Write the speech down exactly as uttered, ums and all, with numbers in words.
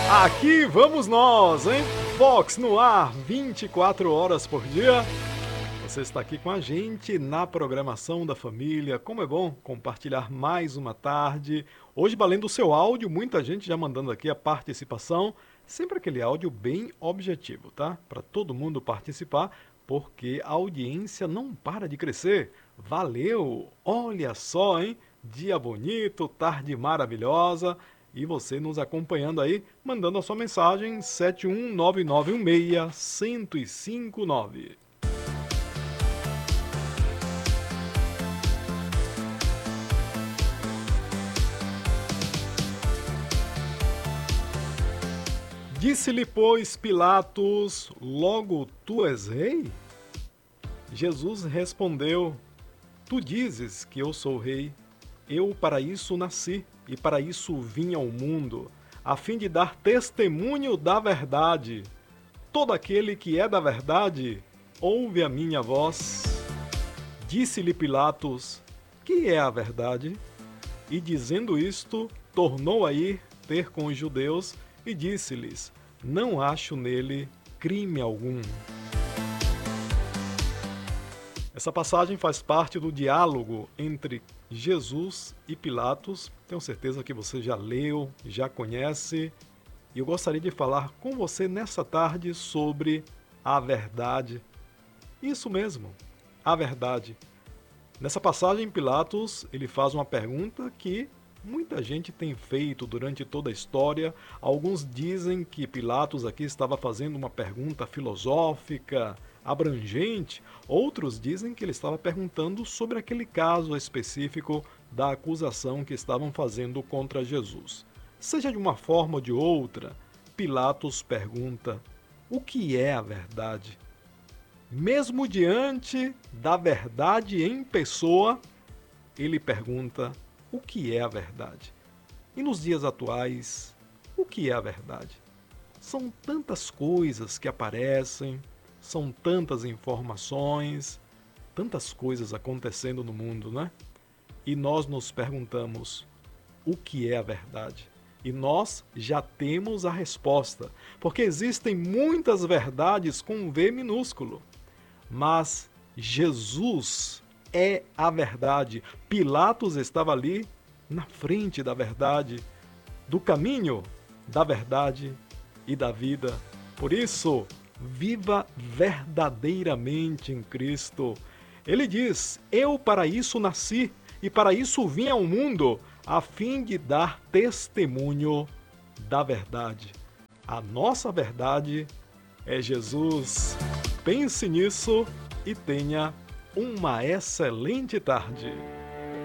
Aqui vamos nós, hein? Fox no ar, vinte e quatro horas por dia. Você está aqui com a gente na programação da família. Como é bom compartilhar mais uma tarde. Hoje, valendo o seu áudio, muita gente já mandando aqui a participação. Sempre aquele áudio bem objetivo, tá? Para todo mundo participar, porque a audiência não para de crescer. Valeu! Olha só, hein? Dia bonito, tarde maravilhosa. E você nos acompanhando aí, mandando a sua mensagem sete um nove nove um seis, um zero cinco nove. Disse-lhe, pois, Pilatos: logo tu és rei? Jesus respondeu: tu dizes que eu sou rei. Eu para isso nasci e para isso vim ao mundo, a fim de dar testemunho da verdade. Todo aquele que é da verdade, ouve a minha voz. Disse-lhe Pilatos: que é a verdade? E dizendo isto, tornou a ir ter com os judeus e disse-lhes: não acho nele crime algum. Essa passagem faz parte do diálogo entre Jesus e Pilatos. Tenho certeza que você já leu, já conhece. E eu gostaria de falar com você nessa tarde sobre a verdade. Isso mesmo, a verdade. Nessa passagem, Pilatos, ele faz uma pergunta que muita gente tem feito durante toda a história. Alguns dizem que Pilatos aqui estava fazendo uma pergunta filosófica, abrangente. Outros dizem que ele estava perguntando sobre aquele caso específico da acusação que estavam fazendo contra Jesus. Seja de uma forma ou de outra, Pilatos pergunta: o que é a verdade? Mesmo diante da verdade em pessoa, ele pergunta: o que é a verdade? E nos dias atuais, o que é a verdade? São tantas coisas que aparecem, são tantas informações, tantas coisas acontecendo no mundo, né? E nós nos perguntamos: o que é a verdade? E nós já temos a resposta, porque existem muitas verdades com V minúsculo. Mas Jesus é a verdade. Pilatos estava ali na frente da verdade, do caminho da verdade e da vida. Por isso, viva verdadeiramente em Cristo. Ele diz: eu para isso nasci e para isso vim ao mundo, a fim de dar testemunho da verdade. A nossa verdade é Jesus. Pense nisso e tenha uma excelente tarde.